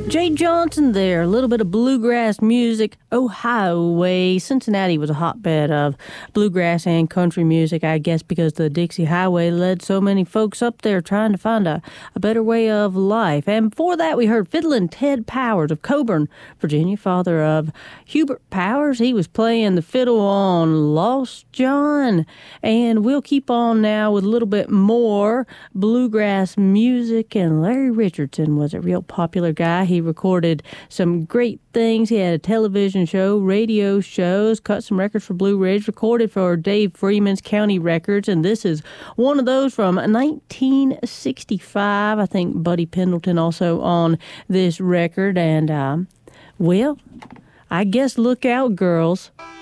Jay Johnson there, a little bit of bluegrass music, Ohio way. Cincinnati was a hotbed of bluegrass and country music, I guess, because the Dixie Highway led so many folks up there trying to find a better way of life. And before that, we heard Fiddlin' Ted Powers of Coburn, Virginia, father of Hubert Powers. He was playing the fiddle on Lost John. And we'll keep on now with a little bit more bluegrass music. And Larry Richardson was a real popular guy. He recorded some great things. He had a television show, radio shows, cut some records for Blue Ridge, recorded for Dave Freeman's County Records, and this is one of those from 1965. I think Buddy Pendleton also on this record, and, well, I guess look out, girls.